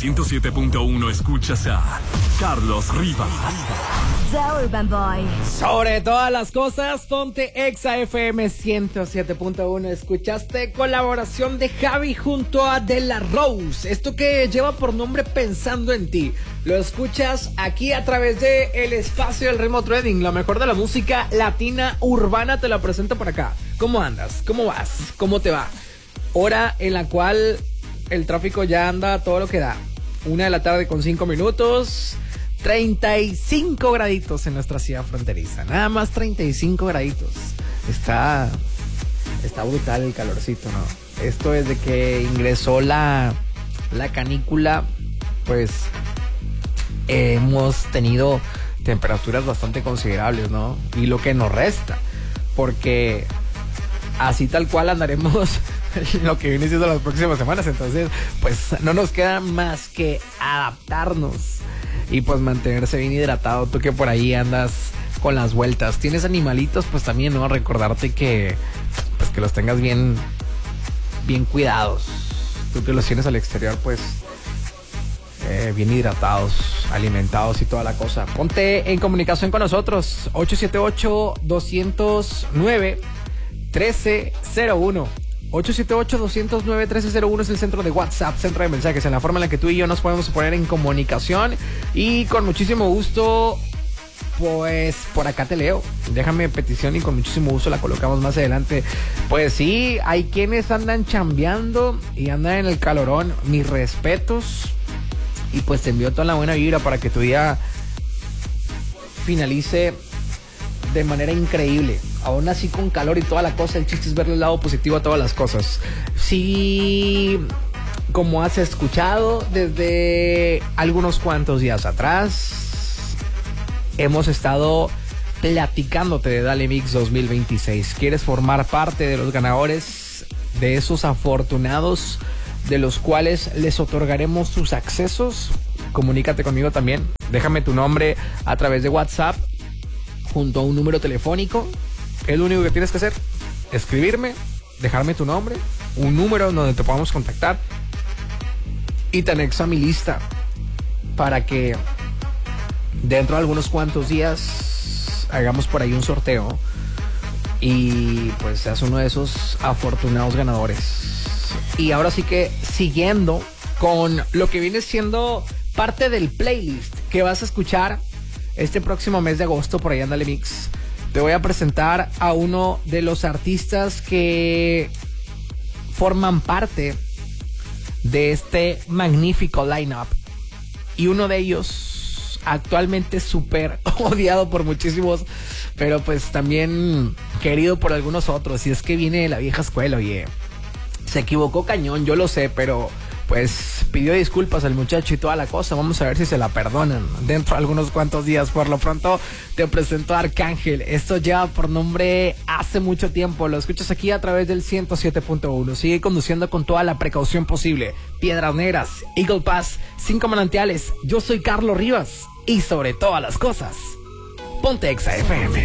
107.1 escuchas a Carlos Rivas. The Urban Boy. Sobre todas las cosas, ponte Exa FM 107.1. Escuchaste colaboración de Javi junto a De La Rose. Esto que lleva por nombre Pensando en Ti. Lo escuchas aquí a través de el espacio del ritmo trading. Lo mejor de la música latina urbana te la presento por acá. ¿Cómo andas? ¿Cómo vas? ¿Cómo te va? Hora en la cual el tráfico ya anda a todo lo que da. 1:00 con 5 minutos. 35 graditos en nuestra ciudad fronteriza. Nada más 35 graditos. Está brutal el calorcito, ¿no? Esto desde que ingresó la canícula, pues hemos tenido temperaturas bastante considerables, ¿no? Y lo que nos resta, porque así tal cual andaremos lo que viene siendo las próximas semanas. Entonces, pues no nos queda más que adaptarnos y pues mantenerse bien hidratado. Tú que por ahí andas con las vueltas, tienes animalitos, pues también, ¿no? Recordarte que pues que los tengas bien cuidados. Tú que los tienes al exterior, pues bien hidratados, alimentados y toda la cosa. Ponte en comunicación con nosotros. 878-209-1301. 878-209-1301 es el centro de WhatsApp, centro de mensajes, en la forma en la que tú y yo nos podemos poner en comunicación. Y con muchísimo gusto, pues por acá te leo. Déjame petición y con muchísimo gusto la colocamos más adelante. Pues sí, hay quienes andan chambeando y andan en el calorón. Mis respetos. Y pues te envío toda la buena vibra para que tu día finalice de manera increíble. Aún así con calor y toda la cosa, el chiste es verle el lado positivo a todas las cosas. Sí, como has escuchado desde algunos cuantos días atrás, hemos estado platicándote de Dale Mix 2026. ¿Quieres formar parte de los ganadores, de esos afortunados de los cuales les otorgaremos sus accesos? Comunícate conmigo también. Déjame tu nombre a través de WhatsApp junto a un número telefónico. Es lo único que tienes que hacer. Escribirme, dejarme tu nombre, un número donde te podamos contactar y te anexo a mi lista para que dentro de algunos cuantos días hagamos por ahí un sorteo y pues seas uno de esos afortunados ganadores. Y ahora sí que siguiendo con lo que viene siendo parte del playlist que vas a escuchar este próximo mes de agosto por ahí en Dale Mix, te voy a presentar a uno de los artistas que forman parte de este magnífico lineup. Y uno de ellos actualmente súper odiado por muchísimos, pero pues también querido por algunos otros. Y es que viene de la vieja escuela, oye. Se equivocó cañón, yo lo sé, pero pues pidió disculpas al muchacho y toda la cosa. Vamos a ver si se la perdonan dentro de algunos cuantos días. Por lo pronto te presento a Arcángel. Esto lleva por nombre Hace Mucho Tiempo. Lo escuchas aquí a través del 107.1. Sigue conduciendo con toda la precaución posible. Piedras Negras, Eagle Pass, 5 manantiales. Yo soy Carlos Rivas y sobre todas las cosas, ponte Exa FM.